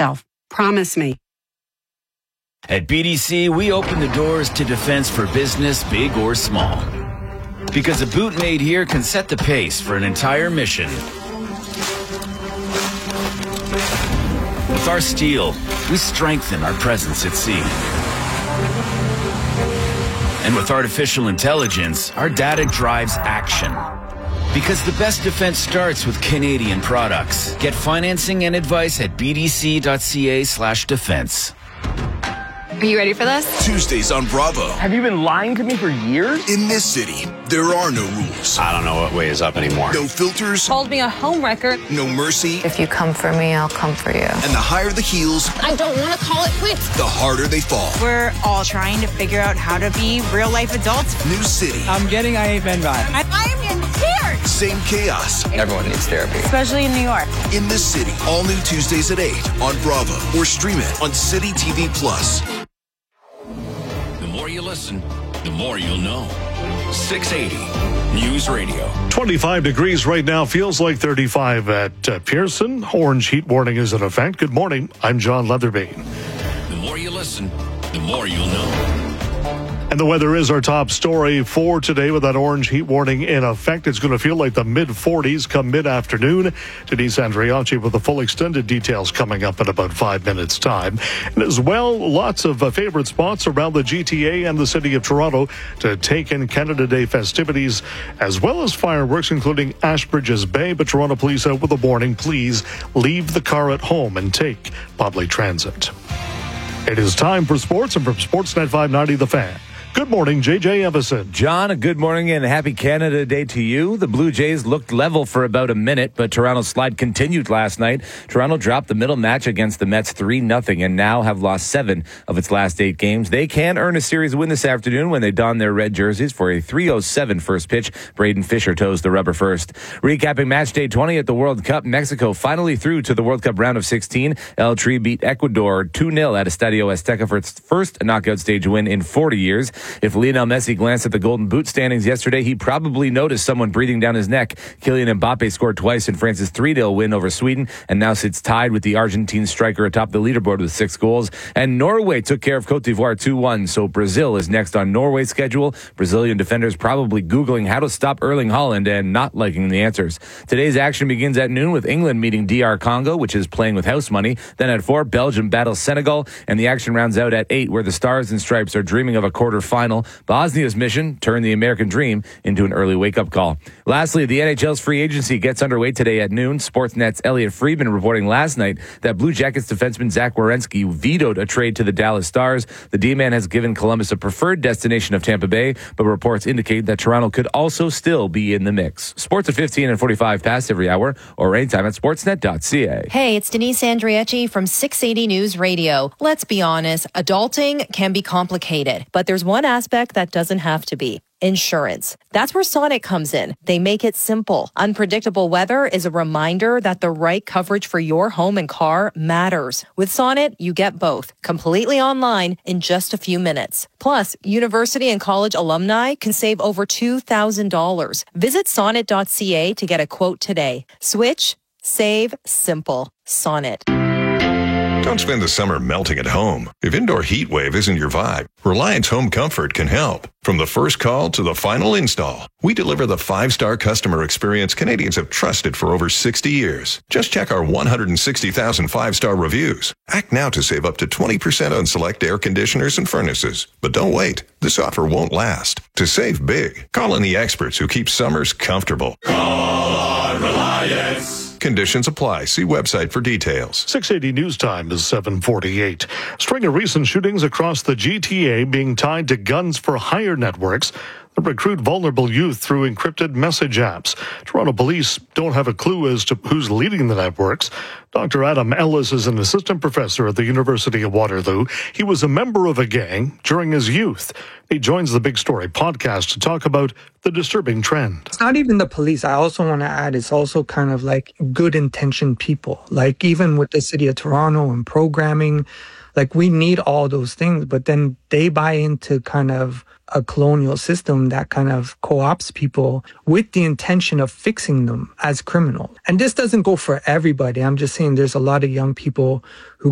yourself. Promise me. At BDC, we open the doors to defense for business, big or small. Because a boot made here can set the pace for an entire mission. With our steel, we strengthen our presence at sea. And with artificial intelligence, our data drives action. Because the best defense starts with Canadian products. Get financing and advice at bdc.ca/defense. Are you ready for this? Tuesdays on Bravo. Have you been lying to me for years? In this city, there are no rules. I don't know what way is up anymore. No filters. Told me a homewrecker. No mercy. If you come for me, I'll come for you. And the higher the heels, I don't want to call it quits. the harder they fall. We're all trying to figure out how to be real-life adults. New city. I'm getting I Ain't Been vibes. I'm in tears. Same chaos. Everyone needs therapy. Especially in New York. In this city. All new Tuesdays at 8 on Bravo. Or stream it on City TV Plus. The more you listen, the more you'll know. 680 News Radio. 25 degrees right now. Feels like 35 at Pearson. Orange heat warning is in effect. Good morning. I'm John Leatherby. The more you listen, the more you'll know. And the weather is our top story for today with that orange heat warning in effect. It's going to feel like the mid-40s come mid-afternoon. Denise Andriachi with the full extended details coming up in about 5 minutes' time. And as well, lots of favorite spots around the GTA and the city of Toronto to take in Canada Day festivities, as well as fireworks, including Ashbridges Bay. But Toronto Police out with a warning, please leave the car at home and take public transit. It is time for sports, and from Sportsnet 590, The Fan. Good morning, J.J. Evison. John, a good morning and happy Canada Day to you. The Blue Jays looked level for about a minute, but Toronto's slide continued last night. Toronto dropped the middle match against the Mets 3-0 and now have lost 7 of its last 8 games. They can earn a series win this afternoon when they don their red jerseys for a 3:07 first pitch. Braden Fisher toes the rubber first. Recapping match day 20 at the World Cup, Mexico finally through to the World Cup round of 16. El Tri beat Ecuador 2-0 at Estadio Azteca for its first knockout stage win in 40 years. If Lionel Messi glanced at the Golden Boot standings yesterday, he probably noticed someone breathing down his neck. Kylian Mbappe scored twice in France's 3-0 win over Sweden and now sits tied with the Argentine striker atop the leaderboard with 6 goals. And Norway took care of Cote d'Ivoire 2-1, so Brazil is next on Norway's schedule. Brazilian defenders probably Googling how to stop Erling Haaland and not liking the answers. Today's action begins at noon with England meeting DR Congo, which is playing with house money. Then at 4, Belgium battles Senegal, and the action rounds out at 8, where the Stars and Stripes are dreaming of a quarter-final. Bosnia's mission turned the American dream into an early wake-up call. Lastly, the NHL's free agency gets underway today at noon. Sportsnet's Elliot Friedman reporting last night that Blue Jackets defenseman Zach Werenski vetoed a trade to the Dallas Stars. The D-man has given Columbus a preferred destination of Tampa Bay, but reports indicate that Toronto could also still be in the mix. Sports at 15 and 45 past every hour or anytime at sportsnet.ca. Hey, it's Denise Andriachi from 680 News Radio. Let's be honest, adulting can be complicated, but there's one aspect that doesn't have to be. Insurance. That's where Sonnet comes in. They make it simple. Unpredictable weather is a reminder that the right coverage for your home and car matters. With Sonnet, you get both, completely online in just a few minutes. Plus, university and college alumni can save over $2,000. Visit sonnet.ca to get a quote today. Switch, save, simple. Sonnet. Don't spend the summer melting at home. If indoor heat wave isn't your vibe, Reliance Home Comfort can help. From the first call to the final install, we deliver the 5-star customer experience Canadians have trusted for over 60 years. Just check our 160,000 5-star reviews. Act now to save up to 20% on select air conditioners and furnaces. But don't wait. This offer won't last. To save big, call in the experts who keep summers comfortable. Call on Reliance. Conditions apply. See website for details. 680 News Time is 7:48. String of recent shootings across the GTA being tied to guns for hire networks that recruit vulnerable youth through encrypted message apps. Toronto police don't have a clue as to who's leading the networks. Dr. Adam Ellis is an assistant professor at the University of Waterloo. He was a member of a gang during his youth. He joins the Big Story podcast to talk about the disturbing trend. It's not even the police. I also want to add, it's also kind of like good intentioned people. Like even with the city of Toronto and programming, like we need all those things, but then they buy into kind of a colonial system that kind of co-opts people with the intention of fixing them as criminals. And this doesn't go for everybody. I'm just saying there's a lot of young people who